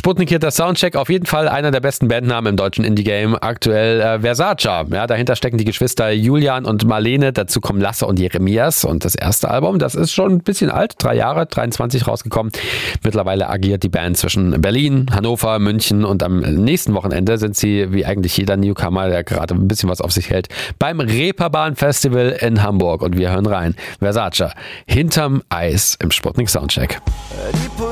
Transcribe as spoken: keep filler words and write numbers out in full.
Sputnik hier, der Soundcheck. Auf jeden Fall einer der besten Bandnamen im deutschen Indie-Game. Aktuell äh, Versace. Ja, dahinter stecken die Geschwister Julian und Marlene. Dazu kommen Lasse und Jeremias. Und das erste Album, das ist schon ein bisschen alt. Drei Jahre, dreiundzwanzig rausgekommen. Mittlerweile agiert die Band zwischen Berlin, Hannover, München und am nächsten Wochenende sind sie, wie eigentlich jeder Newcomer, der gerade ein bisschen was auf sich hält, beim Reeperbahn Festival in Hamburg. Und wir hören rein. Versace. Hinterm Eis im Sputnik Soundcheck.